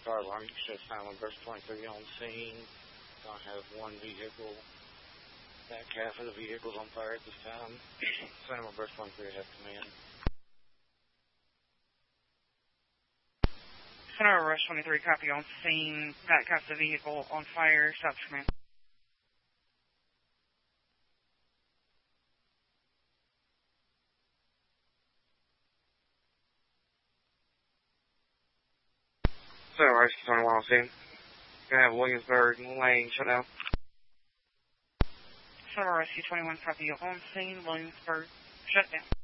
car alarm. You should have found Burst 23 on scene. I have one vehicle. Back half of the vehicle's on fire at this time. San Burst 23 has come in. Sonora Rush 23, copy on scene. Back half of the vehicle on fire. Stop command. Sonora Rush 21 on scene. Gonna have Williamsburg Lane shut down. Sonora Rescue 21, copy on scene. Williamsburg shut down.